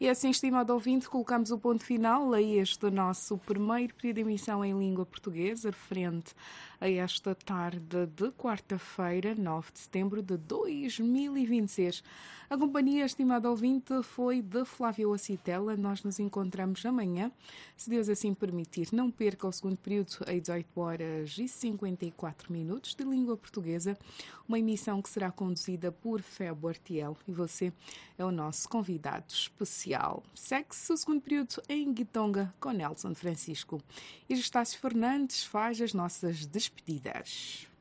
E assim, estimado ouvinte, colocamos o ponto final a este nosso primeiro período de emissão em língua portuguesa, referente a esta tarde de quarta-feira, 9 de setembro de 2026. A companhia, estimado ouvinte, foi de Flávio Acitela. Nós nos encontramos amanhã, se Deus assim permitir. Não perca o segundo período, às 18 horas e 54 minutos, de língua portuguesa, uma emissão que será conduzida por Febo Artiel. E você é o nosso convidado especial. Segue-se o segundo período em Guitonga com Nelson Francisco. E Estácio Fernandes faz as nossas despedidas.